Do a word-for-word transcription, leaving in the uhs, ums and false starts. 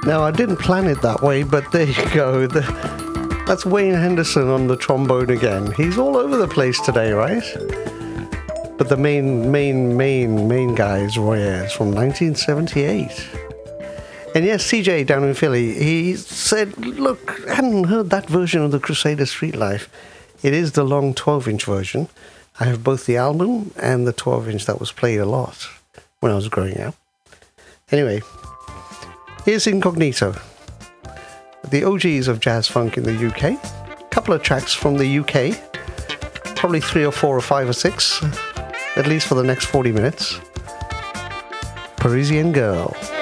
Now, I didn't plan it that way, but there you go. The, that's Wayne Henderson on the trombone again. He's all over the place today, right? But the main, main, main, main guy is Roy Ayers from nineteen seventy-eight. And yes, C J down in Philly, he said, look, I hadn't heard that version of the Crusader Street Life. It is the long twelve-inch version. I have both the album and the twelve-inch that was played a lot when I was growing up. Anyway, here's Incognito, the O Gs of jazz funk in the U K. A couple of tracks from the U K, probably three or four or five or six, at least for the next forty minutes. Parisian Girl.